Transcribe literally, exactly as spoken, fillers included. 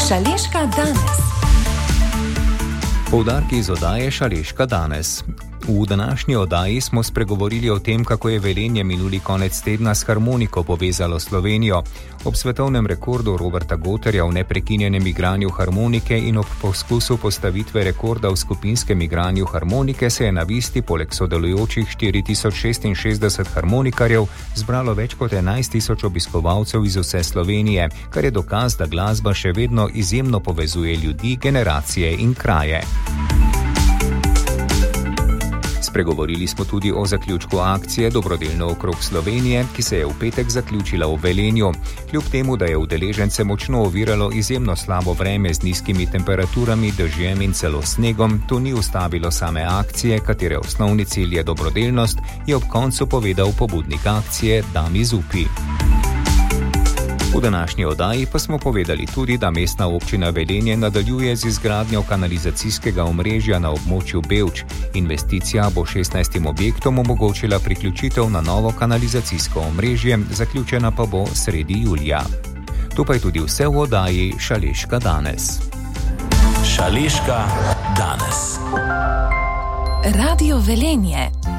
Šaleška danes. Poudarki iz oddaje Šaleška danes. V današnji oddaji smo spregovorili o tem, kako je Velenje minuli konec tedna s harmoniko povezalo Slovenijo. Ob svetovnem rekordu Roberta Gotterja v neprekinjenem igranju harmonike in ob poskusu postavitve rekorda v skupinskem igranju harmonike se je na Visti poleg sodelujočih štiri tisoč šestinšestdeset harmonikarjev zbralo več kot enajst tisoč obiskovalcev iz vse Slovenije, kar je dokaz, da glasba še vedno izjemno povezuje ljudi, generacije in kraje. Spregovorili smo tudi o zaključku akcije Dobrodelno okrog Slovenije, ki se je v petek zaključila v Velenju. Kljub temu, da je udeležence močno oviralo izjemno slabo vreme z nizkimi temperaturami, dežjem in celo snegom, to ni ustavilo same akcije, katere osnovni cilj je dobrodelnost, je ob koncu povedal pobudnik akcije Dami Zupi. V današnji oddaji pa smo povedali tudi, da mestna občina Velenje nadaljuje z izgradnjo kanalizacijskega omrežja na območju Bevč. Investicija bo šestnajstim objektom omogočila priključitev na novo kanalizacijsko omrežje, zaključena pa bo sredi julija. To pa je tudi vse v oddaji Šaleška danes. Šaleška danes. Radio Velenje.